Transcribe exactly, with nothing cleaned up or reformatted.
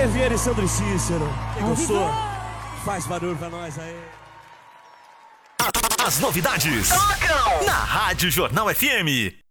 Kleber Vieira e Sandro Cícero. Quem gostou? Faz barulho pra nós aí. As novidades tocam na Rádio Jornal F M.